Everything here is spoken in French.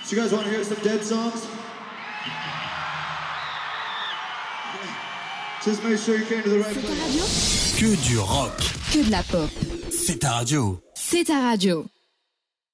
So you guys want to hear some Dead songs? Just make sure you came to the right place. C'est ta radio? Que du rock. Que de la pop. C'est ta radio. C'est ta radio.